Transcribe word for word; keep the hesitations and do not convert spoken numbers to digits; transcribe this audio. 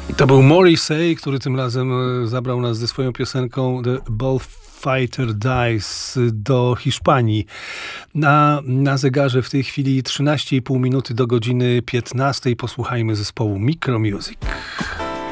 To był Morrissey, który tym razem zabrał nas ze swoją piosenką The Bullfighter Dies do Hiszpanii. Na, na zegarze w tej chwili trzynaście i pół minuty do godziny piętnastej. Posłuchajmy zespołu Micromusic.